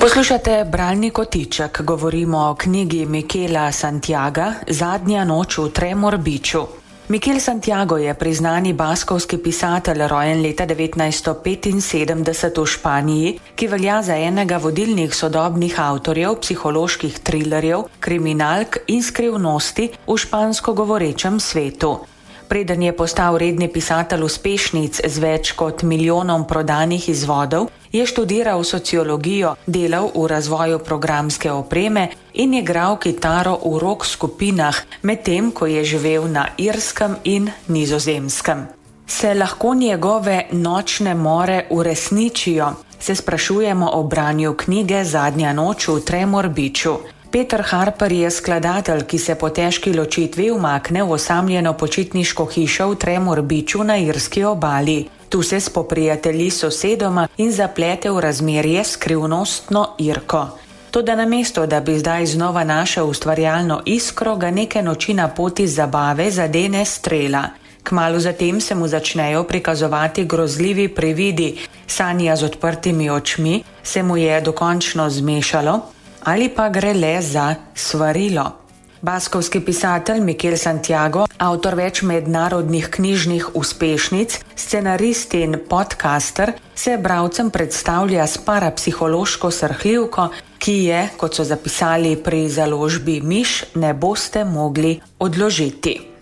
Poslušate Bralni kotiček, govorimo o knjigi Miquela Santiaga Zadnja noč v Tremorbiču. Miquel Santiago je priznani baskovski pisatelj, rojen leta 1975 v Španiji, ki velja za enega vodilnih sodobnih avtorjev psiholoških trilerjev, kriminalk in skrivnosti v špansko govorečem svetu. Preden je postal redni pisatelj uspešnic z več kot milijonom prodanih izvodov, je študiral sociologijo, delal v razvoju programske opreme in igral kitaro v rock skupinah, medtem ko je živel na Irskem in Nizozemskem. Se lahko njegove nočne more uresničijo? Se sprašujemo o branju knjige Zadnja noč v Tremorbiču. Peter Harper je skladatelj, ki se po težki ločitvi umakne v osamljeno počitniško hišo v Tremorbiču na irski obali. Tu se spoprijatelji s sosedoma in zaplete v razmerje s skrivnostno Irko. Toda namesto, da bi zdaj znova našel ustvarjalno iskro, ga neke noči na poti zabave zadene strela. Kmalu zatem se mu začnejo prikazovati grozljivi prividi. Sanja z odprtimi očmi, se mu je dokončno zmešalo, ali pa gre le za svarilo. Baskovski pisatelj Miquel Santiago, avtor več mednarodnih knjižnih uspešnic, scenarist in podcaster, se bralcem predstavlja s parapsihološko srhljivko, ki je, kot so zapisali pri založbi Miš, ne boste mogli odložiti.